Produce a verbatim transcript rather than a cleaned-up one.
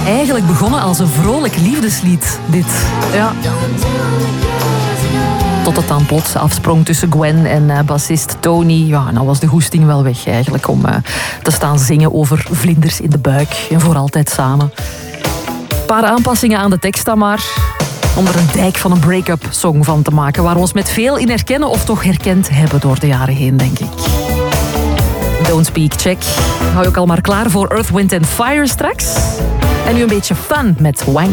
Eigenlijk begonnen als een vrolijk liefdeslied, dit. Ja. Tot het dan plots afsprong tussen Gwen en uh, bassist Tony. Ja, nou was de goesting wel weg eigenlijk om uh, te staan zingen over vlinders in de buik. En voor altijd samen. Een paar aanpassingen aan de tekst dan maar. Om er een dijk van een break-up song van te maken. Waar we ons met veel in herkennen of toch herkend hebben door de jaren heen, denk ik. Don't Speak, check. Hou je ook al maar klaar voor Earth, Wind and Fire straks. En nu een beetje fun met Wang.